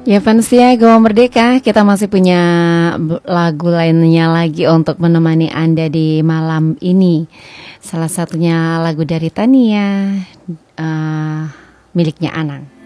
Ya fansnya Go Merdeka, kita masih punya lagu lainnya lagi untuk menemani Anda di malam ini. Salah satunya lagu dari Tania, miliknya Anang.